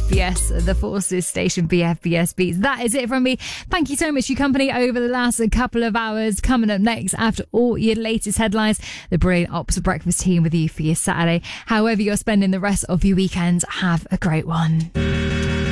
BFBS, the Forces station, BFBS Beats. That is it from me. Thank you so much for your company over the last couple of hours. Coming up next, after all your latest headlines, the Brilliant Ops Breakfast team with you for your Saturday. However you're spending the rest of your weekends, have a great one.